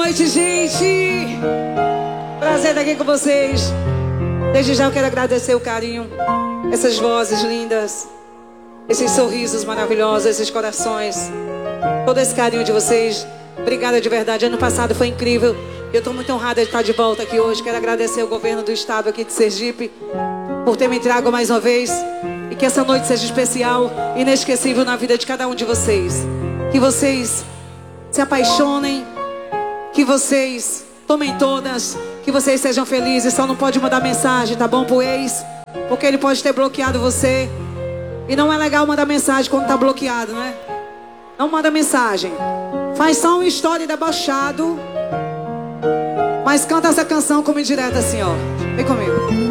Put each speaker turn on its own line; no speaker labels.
noite, gente. Prazer estar aqui com vocês. Desde já eu quero agradecer o carinho, essas vozes lindas, esses sorrisos maravilhosos, esses corações, todo esse carinho de vocês. Obrigada de verdade. Ano passado foi incrível. Eu estou muito honrada de estar de volta aqui hoje. Quero agradecer ao governo do estado aqui de Sergipe por ter me trago mais uma vez. E que essa noite seja especial, inesquecível na vida de cada um de vocês. Que vocês se apaixonem, que vocês tomem todas, que vocês sejam felizes. Só não pode mandar mensagem, tá bom, pro ex? Porque ele pode ter bloqueado você. E não é legal mandar mensagem quando tá bloqueado, né? Não manda mensagem. Faz só uma história debochado, mas canta essa canção como indireta assim, ó. Vem comigo.